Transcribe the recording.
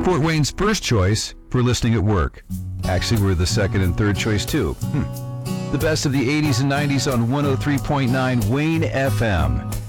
Fort Wayne's first choice for listening at work. Actually, we're the second and third choice, too. The best of the 80s and 90s on 103.9 Wayne FM.